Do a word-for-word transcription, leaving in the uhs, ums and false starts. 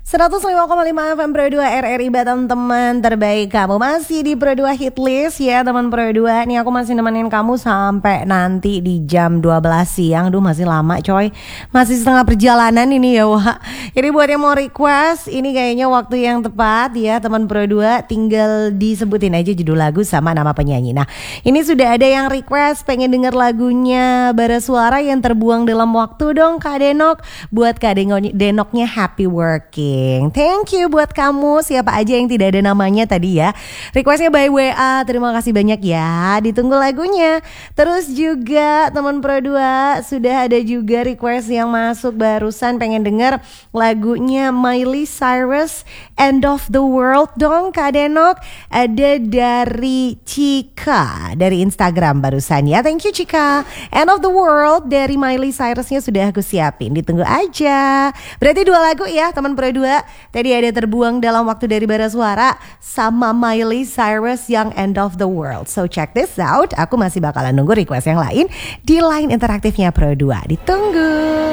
seratus lima koma lima F M Pro dua R R I Batam, teman terbaik kamu. Masih di Pro dua Hit List ya teman Pro dua. Nih aku masih nemenin kamu sampai nanti di jam dua belas siang. Duh masih lama coy, masih setengah perjalanan ini ya wah. Jadi buat yang mau request, ini kayaknya waktu yang tepat ya teman Pro dua. Tinggal disebutin aja judul lagu sama nama penyanyi. Nah ini sudah ada yang request pengen denger lagunya Bara Suara yang terbuang dalam waktu dong Kak Denok. Buat Kak Denoknya happy working. Thank you buat kamu, siapa aja yang tidak ada namanya tadi ya. Requestnya by W A, terima kasih banyak ya. Ditunggu lagunya. Terus juga teman Pro dua sudah ada juga request yang masuk barusan, pengen denger lagunya Miley Cyrus End of the World dong Kak Denok. Ada dari Cika dari Instagram barusan ya. Thank you Cika. End of the World dari Miley Cyrusnya sudah aku siapin, ditunggu aja. Berarti dua lagu ya teman Pro dua. Tadi ada Terbuang Dalam Waktu dari Bara Suara sama Miley Cyrus yang End of the World. So check this out. Aku masih bakalan nunggu request yang lain di line interaktifnya Pro dua. Ditunggu.